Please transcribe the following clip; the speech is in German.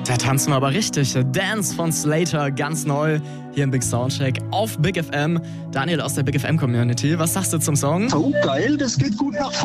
Da tanzen wir aber richtig. Dance von Slater, ganz neu, hier im Big Soundcheck auf Big FM. Daniel aus der Big FM Community, was sagst du zum Song? Oh, geil, das geht gut nach